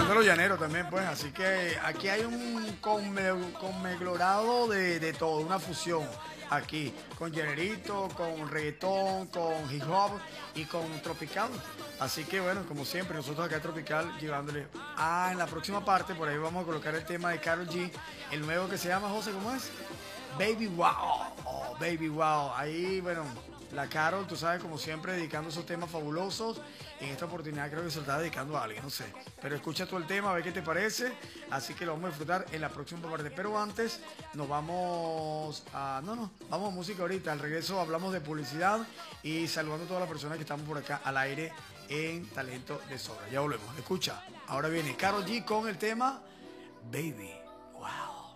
Alejandro Llanero también, pues. Así que aquí hay un conmemorado de todo, una fusión. Aquí, con llanerito, con reggaetón, con hip hop y con tropical. Así que bueno, como siempre, nosotros acá en Tropical llevándole. Ah, en la próxima parte, por ahí vamos a colocar el tema de Karol G, el nuevo que se llama, José, ¿cómo es? Baby Wow. Oh, Baby Wow. Ahí, bueno, la Carol, tú sabes, como siempre, dedicando esos temas fabulosos. En esta oportunidad creo que se lo está dedicando a alguien, no sé. Pero escucha tú el tema, a ver qué te parece. Así que lo vamos a disfrutar en la próxima parte. Pero antes, nos vamos a... No, vamos a música ahorita. Al regreso hablamos de publicidad y saludando a todas las personas que estamos por acá al aire en Talento de Sobra. Ya volvemos. Escucha, ahora viene Karol G con el tema Baby.